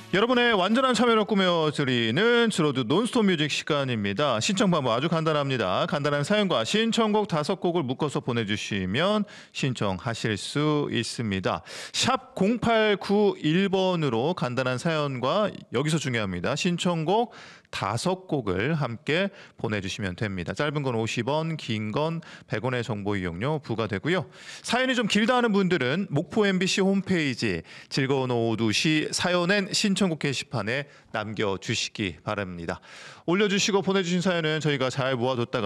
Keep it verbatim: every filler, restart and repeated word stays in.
여러분의 완전한 참여를 꾸며드리는 주로도 논스톱 뮤직 시간입니다. 신청 방법 아주 간단합니다. 간단한 사연과 신청곡 다섯 곡을 묶어서 보내주시면 신청하실 수 있습니다. 샵 공팔구일 번으로 간단한 사연과 여기서 중요합니다. 신청곡 다섯 곡을 함께 보내주시면 됩니다. 짧은 건 오십 원, 긴 건 백 원의 정보 이용료 부과되고요. 사연이 좀 길다 하는 분들은 목포 엠비씨 홈페이지 즐거운 오후 두 시 사연엔 신청곡 게시판에 남겨주시기 바랍니다. 올려주시고 보내주신 사연은 저희가 잘 모아뒀다가